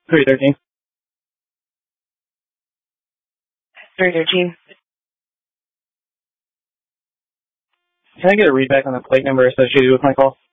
313. 313. Can I get a readback on the plate number associated with my call?